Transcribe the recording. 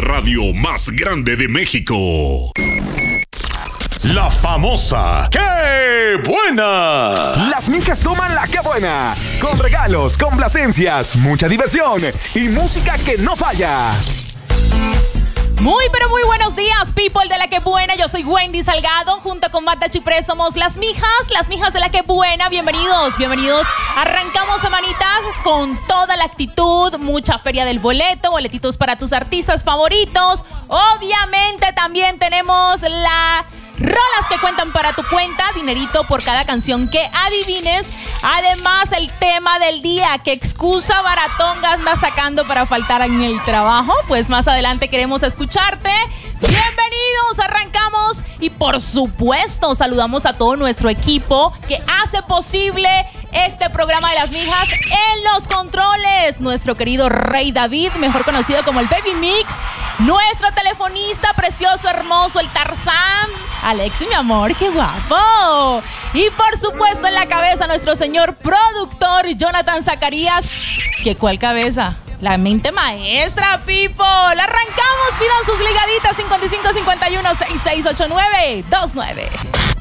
radio más grande de México. La famosa ¡Qué buena! Las mijas toman la ¡Qué buena! Con regalos, complacencias, mucha diversión y música que no falla. Muy, pero muy buenos días, people de La Que Buena. Yo soy Wendy Salgado, junto con Magda Chipré somos las mijas de La Que Buena. Bienvenidos. Arrancamos semanitas con toda la actitud, mucha feria del boleto, boletitos para tus artistas favoritos. Obviamente también tenemos la rolas que cuentan para tu cuenta, dinerito por cada canción que adivines. Además, el tema del día, ¿qué excusa baratonga andas sacando para faltar en el trabajo? Pues más adelante queremos escucharte. Bienvenidos, arrancamos y por supuesto saludamos a todo nuestro equipo que hace posible este programa de las mijas en los controles. Nuestro querido Rey David, mejor conocido como el Baby Mix. Nuestro telefonista precioso, hermoso, el Tarzán. Alexi, mi amor, qué guapo. Y por supuesto en la cabeza nuestro señor productor Jonathan Zacarías. ¿Qué cuál cabeza? La mente maestra, people. Arrancamos, pidan sus ligaditas 5551-6689-29.